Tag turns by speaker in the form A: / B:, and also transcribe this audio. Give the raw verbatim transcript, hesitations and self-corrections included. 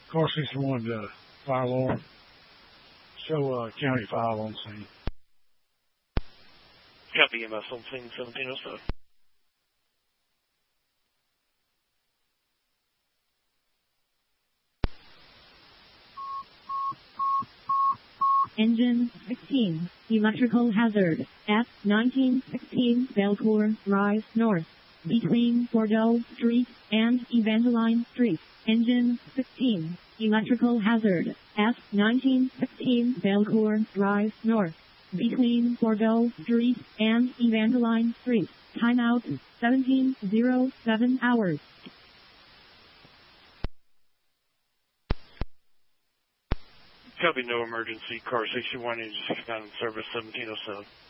A: Car sixty-one to fire alarm. Show uh, County five on scene.
B: Copy E M S on scene seventeen oh seven.
C: Engine sixteen, electrical hazard, F nineteen sixteen Belcourt Rise North, between Bordeaux Street and Evangeline Street. Engine sixteen, electrical hazard, F nineteen sixteen Belcourt Rise North, between Bordeaux Street and Evangeline Street. Timeout seventeen oh seven hours.
B: Copy, no emergency. Car sixty-one, engine sixty-nine in service, seventeen oh seven.